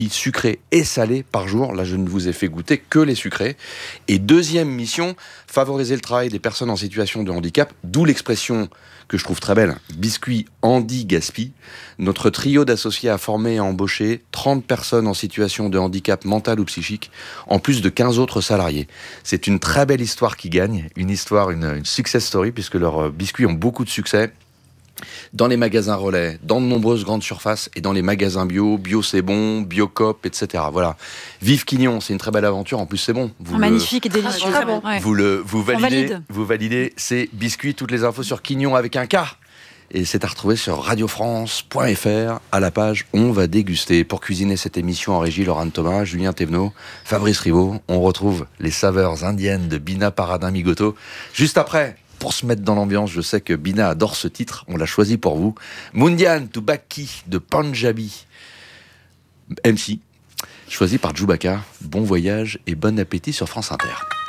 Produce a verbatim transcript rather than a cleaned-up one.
sucrés et salés par jour. Là, je ne vous ai fait goûter que les sucrés. Et deuxième mission, favoriser le travail des personnes en situation de handicap, d'où l'expression que je trouve très belle, biscuit Handi Gaspi. Notre trio d'associés a formé et embauché trente personnes en situation de handicap mental ou psychique, en plus de quinze autres salariés. C'est une très belle histoire qui gagne, une histoire, une, une success story, puisque leurs biscuits ont beaucoup de succès dans les magasins relais, dans de nombreuses grandes surfaces et dans les magasins bio, bio c'est bon, Biocop, et cetera. Voilà. Vive Quignon, c'est une très belle aventure. En plus, c'est bon. Vous Magnifique le... et délicieux. Ah, bon. Ouais. Vous le, vous validez, valide. vous validez ces biscuits. Toutes les infos sur Quignon avec un K. Et c'est à retrouver sur radio france point f r à la page On va déguster. Pour cuisiner cette émission en régie, Laurent Thomas, Julien Thévenot, Fabrice Rivaud. On retrouve les saveurs indiennes de Bina Paradin Migoto. Juste après, pour se mettre dans l'ambiance, je sais que Bina adore ce titre, on l'a choisi pour vous. Mundian Tubaki de Punjabi M C, choisi par Djoubaka. Bon voyage et bon appétit sur France Inter.